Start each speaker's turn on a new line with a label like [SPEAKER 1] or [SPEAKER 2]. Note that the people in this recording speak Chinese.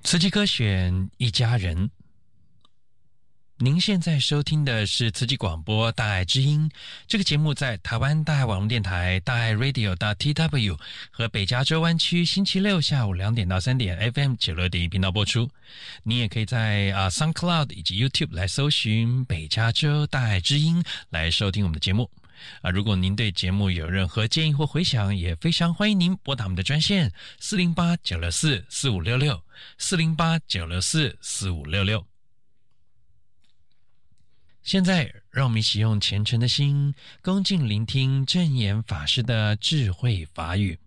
[SPEAKER 1] 慈济科选一家人，您现在收听的是慈济广播大爱之音。这个节目在台湾大爱网络电台大爱 Radio.tw 和北加州湾区星期六下午2点到3点 FM 96.1频道播出。你也可以在SoundCloud 以及 YouTube 来搜寻北加州大爱之音来收听我们的节目。如果您对节目有任何建议或回响，也非常欢迎您拨打我们的专线408-964-4566 408-964-4566。现在让我们一起用虔诚的心恭敬聆听证严法师的智慧法语。